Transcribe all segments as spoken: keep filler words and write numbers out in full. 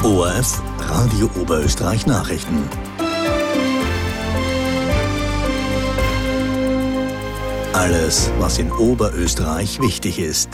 O R F Radio Oberösterreich Nachrichten. Alles, was in Oberösterreich wichtig ist.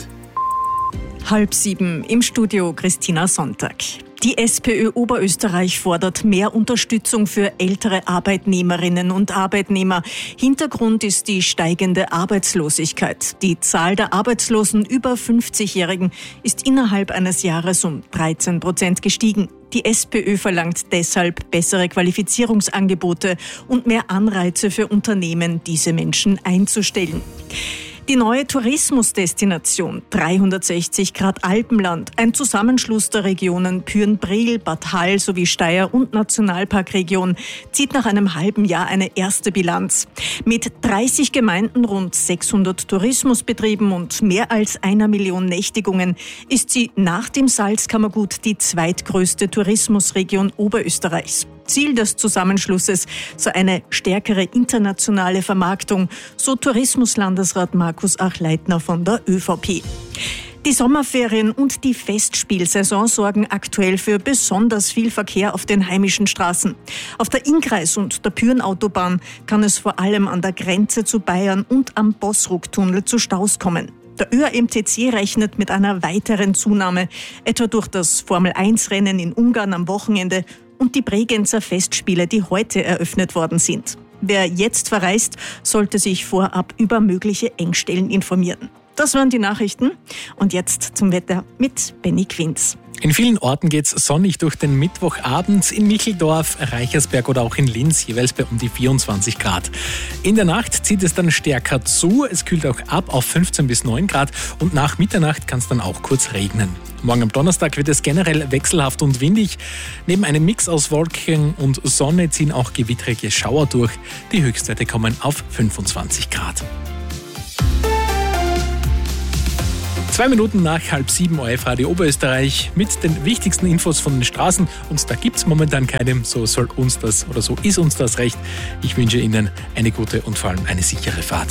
Halb sieben im Studio Christina Sonntag. Die SPÖ Oberösterreich fordert mehr Unterstützung für ältere Arbeitnehmerinnen und Arbeitnehmer. Hintergrund ist die steigende Arbeitslosigkeit. Die Zahl der Arbeitslosen über fünfzigjährigen ist innerhalb eines Jahres um dreizehn Prozent gestiegen. Die SPÖ verlangt deshalb bessere Qualifizierungsangebote und mehr Anreize für Unternehmen, diese Menschen einzustellen. Die neue Tourismusdestination dreihundertsechzig Grad Alpenland, ein Zusammenschluss der Regionen Püren-Briel, Bad Hall sowie Steyr- und Nationalparkregion, zieht nach einem halben Jahr eine erste Bilanz. Mit dreißig Gemeinden, rund sechshundert Tourismusbetrieben und mehr als einer Million Nächtigungen ist sie nach dem Salzkammergut die zweitgrößte Tourismusregion Oberösterreichs. Ziel des Zusammenschlusses sei eine stärkere internationale Vermarktung, so Tourismuslandesrat Markus Achleitner von der ÖVP. Die Sommerferien und die Festspielsaison sorgen aktuell für besonders viel Verkehr auf den heimischen Straßen. Auf der Innkreis- und der Pürenautobahn kann es vor allem an der Grenze zu Bayern und am Bossrucktunnel zu Staus kommen. Der Ö A M T C rechnet mit einer weiteren Zunahme, etwa durch das Formel eins Rennen in Ungarn am Wochenende und die Bregenzer Festspiele, die heute eröffnet worden sind. Wer jetzt verreist, sollte sich vorab über mögliche Engstellen informieren. Das waren die Nachrichten. Und jetzt zum Wetter mit Benny Quinz. In vielen Orten geht's sonnig durch den Mittwochabend. In Micheldorf, Reichersberg oder auch in Linz jeweils bei um die vierundzwanzig Grad. In der Nacht zieht es dann stärker zu. Es kühlt auch ab auf fünfzehn bis neun Grad und nach Mitternacht kann es dann auch kurz regnen. Morgen am Donnerstag wird es generell wechselhaft und windig. Neben einem Mix aus Wolken und Sonne ziehen auch gewittrige Schauer durch. Die Höchstwerte kommen auf fünfundzwanzig Grad. Zwei Minuten nach halb sieben O R F Radio Oberösterreich mit den wichtigsten Infos von den Straßen. Und da gibt es momentan keine, so soll uns das oder so ist uns das recht. Ich wünsche Ihnen eine gute und vor allem eine sichere Fahrt.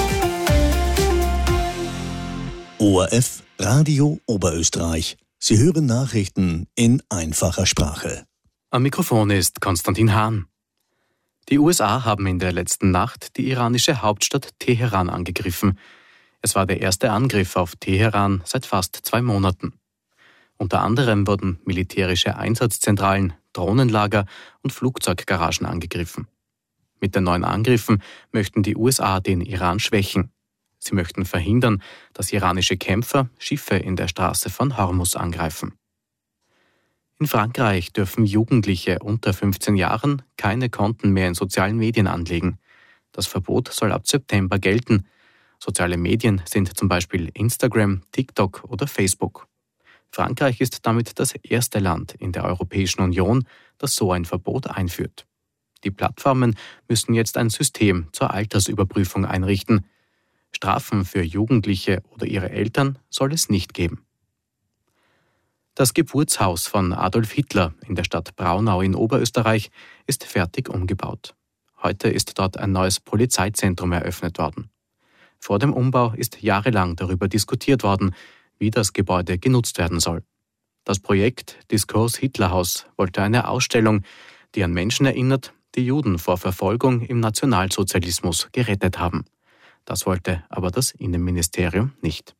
O R F Radio Oberösterreich. Sie hören Nachrichten in einfacher Sprache. Am Mikrofon ist Konstantin Hahn. Die U S A haben in der letzten Nacht die iranische Hauptstadt Teheran angegriffen. Es war der erste Angriff auf Teheran seit fast zwei Monaten. Unter anderem wurden militärische Einsatzzentralen, Drohnenlager und Flugzeuggaragen angegriffen. Mit den neuen Angriffen möchten die U S A den Iran schwächen. Sie möchten verhindern, dass iranische Kämpfer Schiffe in der Straße von Hormuz angreifen. In Frankreich dürfen Jugendliche unter fünfzehn Jahren keine Konten mehr in sozialen Medien anlegen. Das Verbot soll ab September gelten. Soziale Medien sind zum Beispiel Instagram, TikTok oder Facebook. Frankreich ist damit das erste Land in der Europäischen Union, das so ein Verbot einführt. Die Plattformen müssen jetzt ein System zur Altersüberprüfung einrichten. Strafen für Jugendliche oder ihre Eltern soll es nicht geben. Das Geburtshaus von Adolf Hitler in der Stadt Braunau in Oberösterreich ist fertig umgebaut. Heute ist dort ein neues Polizeizentrum eröffnet worden. Vor dem Umbau ist jahrelang darüber diskutiert worden, wie das Gebäude genutzt werden soll. Das Projekt Diskurs Hitlerhaus wollte eine Ausstellung, die an Menschen erinnert, die Juden vor Verfolgung im Nationalsozialismus gerettet haben. Das wollte aber das Innenministerium nicht.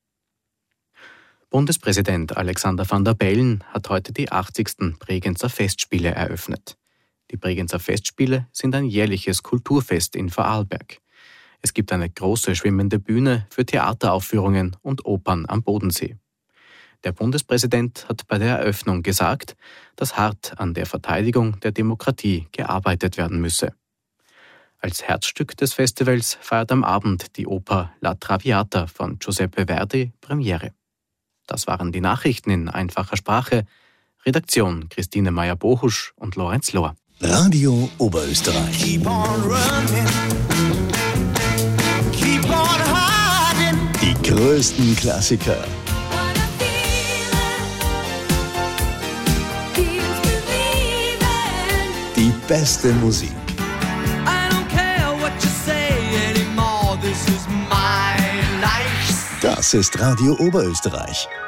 Bundespräsident Alexander Van der Bellen hat heute die achtzigsten Bregenzer Festspiele eröffnet. Die Bregenzer Festspiele sind ein jährliches Kulturfest in Vorarlberg. Es gibt eine große schwimmende Bühne für Theateraufführungen und Opern am Bodensee. Der Bundespräsident hat bei der Eröffnung gesagt, dass hart an der Verteidigung der Demokratie gearbeitet werden müsse. Als Herzstück des Festivals feiert am Abend die Oper La Traviata von Giuseppe Verdi Premiere. Das waren die Nachrichten in einfacher Sprache. Redaktion Christine Meyer-Bohusch und Lorenz Lohr. Radio Oberösterreich. Keep on running. Keep on hiding. Die größten Klassiker. Die beste Musik. I don't care what you say anymore. This is my life. Das ist Radio Oberösterreich.